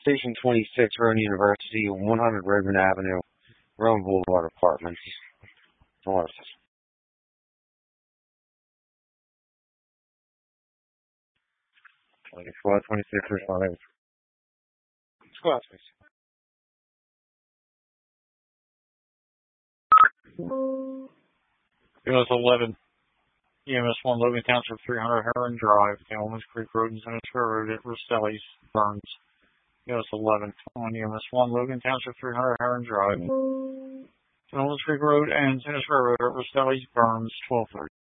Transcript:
Station 26, Rowan University, 100 Redmond Avenue, Rowan Boulevard Apartments. North. Squad 26 responding. Squad 26. US 11. EMS 1 Logan Township 300 Heron Drive, Elms Creek Road and Senator Road at Rostelli's, Burns. US 11 on EMS 1 Logan Township 300 Heron Drive, Elms Creek Road and Senator Road at Rostelli's, Burns, 1230.